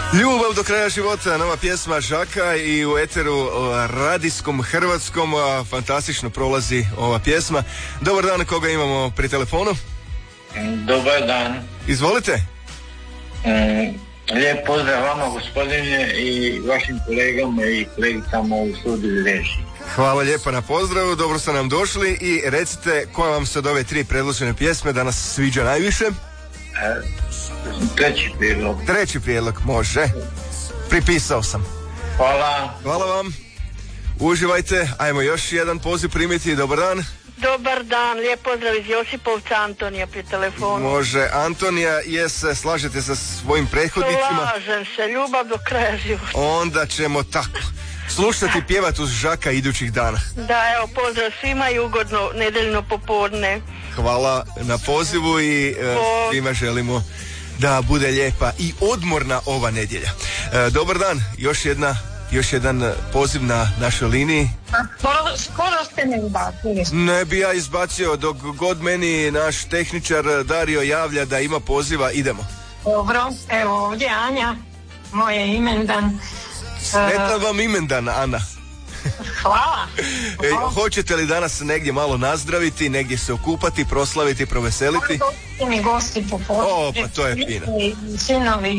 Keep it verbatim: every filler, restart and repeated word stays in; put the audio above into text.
Ljubav do kraja života, nova pjesma Žaka i u eteru radijskom hrvatskom fantastično prolazi ova pjesma. Dobar dan, koga imamo pri telefonu? Dobar dan. Izvolite. Mm, lijep pozdrav vama, gospodine, i vašim kolegama i kolegicama u studiju režiji. Hvala lijepa na pozdravu, dobro ste nam došli i recite koja vam se od ove tri predložene pjesme danas sviđa najviše? E, treći prijedlog. Treći prijedlog, može. Pripisao sam. Hvala. Hvala vam. Uživajte, ajmo još jedan poziv primiti. Dobar dan. Dobar dan, lijep pozdrav iz Josipovca, Antonija pri telefonu. Može, Antonija, jes, slažete sa svojim prethodnicima? Slažem se, ljubav do kraja života. Onda ćemo tako slušati pjevati uz Žaka idućih dana. Da, evo, pozdrav svima i ugodno nedeljno popodne. Hvala na pozivu i e, svima želimo da bude lijepa i odmorna ova nedjelja. E, dobar dan, još jedna još jedan poziv na našoj liniji. Skoro, skoro ste me izbacili. Ne bi ja izbacio, dok god meni naš tehničar Dario javlja da ima poziva, idemo. Dobro, evo ovdje Anja, moje imendan. Sretan vam imendan, Ana. Hvala. E, hoćete li danas negdje malo nazdraviti, negdje se okupati, proslaviti, proveseliti? Doći mi gosti popodne. O, pa to je fino. Sinovi